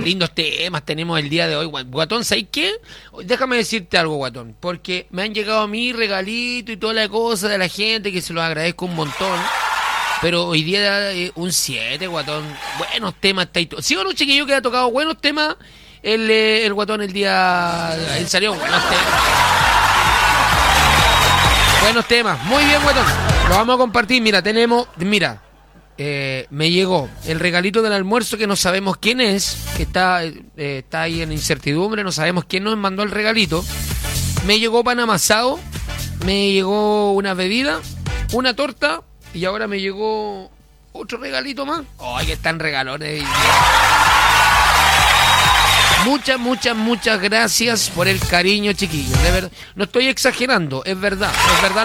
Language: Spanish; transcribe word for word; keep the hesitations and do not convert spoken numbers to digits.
lindos temas tenemos el día de hoy, Guatón. ¿Sabes qué? Déjame decirte algo, Guatón, porque me han llegado a mí regalitos y toda la cosa de la gente, que se los agradezco un montón. Pero hoy día eh, un siete, Guatón. Buenos temas. ¿Sí o no, chiquillo, que ha tocado buenos temas el, eh, el Guatón el día... Él salió buenos temas. Buenos temas. Muy bien, Guatón. Lo vamos a compartir. Mira, tenemos... Mira, eh, me llegó el regalito del almuerzo que no sabemos quién es, que está, eh, está ahí en incertidumbre, no sabemos quién nos mandó el regalito. Me llegó pan amasado, me llegó una bebida, una torta... Y ahora me llegó otro regalito más. ¡Ay, que están regalones! Muchas, muchas, muchas gracias por el cariño, chiquillos. De verdad, no estoy exagerando, es verdad, es verdad.